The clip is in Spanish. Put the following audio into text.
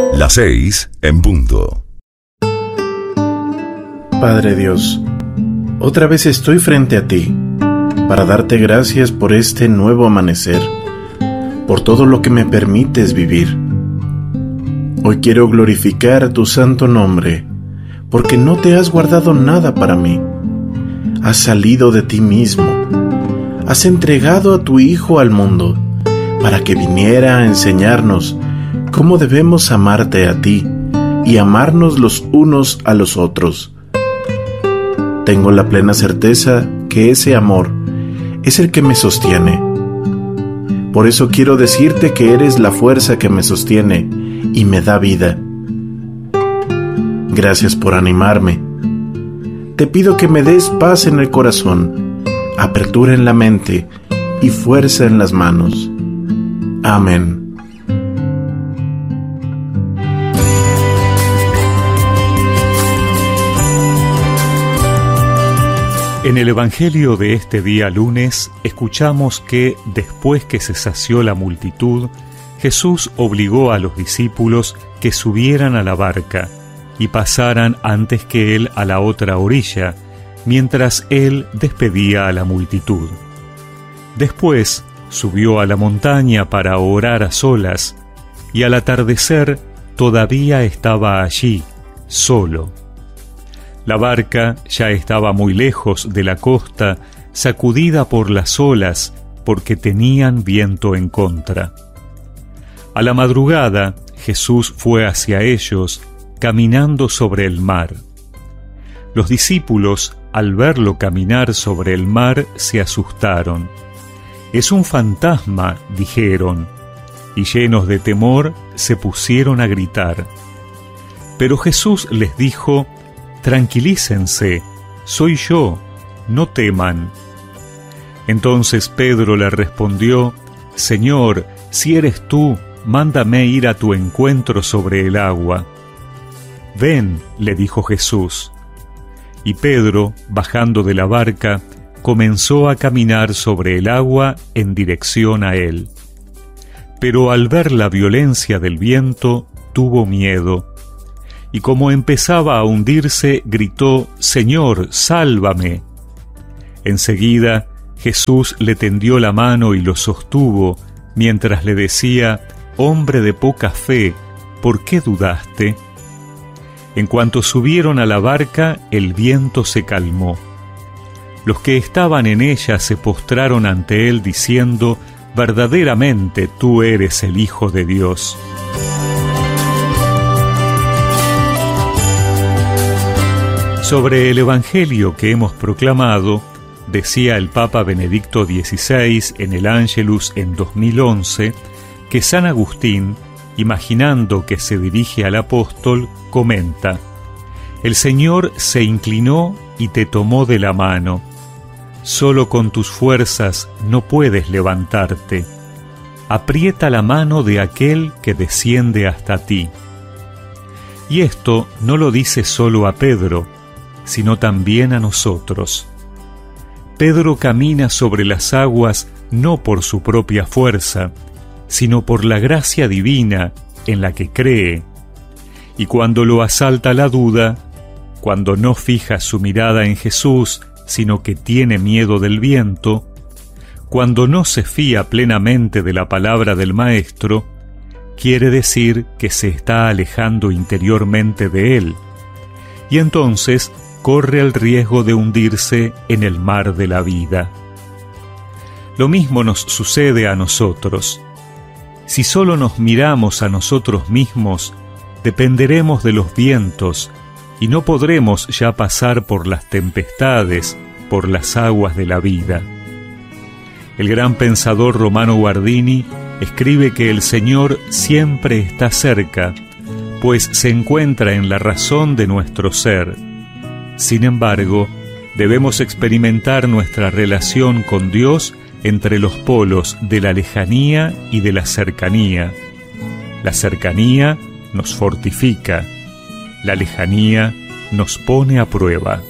Las 6 en punto. Padre Dios, otra vez estoy frente a ti para darte gracias por este nuevo amanecer, por todo lo que me permites vivir. Hoy quiero glorificar tu santo nombre, porque no te has guardado nada para mí. Has salido de ti mismo. Has entregado a tu Hijo al mundo para que viniera a enseñarnos cómo debemos amarte a ti y amarnos los unos a los otros. Tengo la plena certeza que ese amor es el que me sostiene. Por eso quiero decirte que eres la fuerza que me sostiene y me da vida. Gracias por animarme. Te pido que me des paz en el corazón, apertura en la mente y fuerza en las manos. Amén. En el Evangelio de este día lunes escuchamos que después que se sació la multitud, Jesús obligó a los discípulos que subieran a la barca y pasaran antes que él a la otra orilla, mientras él despedía a la multitud. Después subió a la montaña para orar a solas, y al atardecer todavía estaba allí, solo. La barca ya estaba muy lejos de la costa, sacudida por las olas, porque tenían viento en contra. A la madrugada, Jesús fue hacia ellos, caminando sobre el mar. Los discípulos, al verlo caminar sobre el mar, se asustaron. «Es un fantasma», dijeron, y llenos de temor se pusieron a gritar. Pero Jesús les dijo: «Tranquilícense, soy yo, no teman». Entonces Pedro le respondió: «Señor, si eres tú, mándame ir a tu encuentro sobre el agua». «Ven», le dijo Jesús. Y Pedro, bajando de la barca, comenzó a caminar sobre el agua en dirección a él. Pero al ver la violencia del viento, tuvo miedo. Y como empezaba a hundirse, gritó: «Señor, sálvame». Enseguida, Jesús le tendió la mano y lo sostuvo, mientras le decía: «Hombre de poca fe, ¿por qué dudaste?». En cuanto subieron a la barca, el viento se calmó. Los que estaban en ella se postraron ante él diciendo: «Verdaderamente tú eres el Hijo de Dios». Sobre el Evangelio que hemos proclamado, decía el Papa Benedicto XVI en el Ángelus en 2011, que San Agustín, imaginando que se dirige al apóstol, comenta: «El Señor se inclinó y te tomó de la mano. Solo con tus fuerzas no puedes levantarte. Aprieta la mano de aquel que desciende hasta ti». Y esto no lo dice solo a Pedro, sino también a nosotros. Pedro camina sobre las aguas no por su propia fuerza, sino por la gracia divina en la que cree. Y cuando lo asalta la duda, cuando no fija su mirada en Jesús, sino que tiene miedo del viento, cuando no se fía plenamente de la palabra del Maestro, quiere decir que se está alejando interiormente de él, y entonces corre el riesgo de hundirse en el mar de la vida. Lo mismo nos sucede a nosotros. Si solo nos miramos a nosotros mismos, dependeremos de los vientos y no podremos ya pasar por las tempestades, por las aguas de la vida. El gran pensador Romano Guardini escribe que el Señor siempre está cerca, pues se encuentra en la razón de nuestro ser. Sin embargo, debemos experimentar nuestra relación con Dios entre los polos de la lejanía y de la cercanía. La cercanía nos fortifica, la lejanía nos pone a prueba.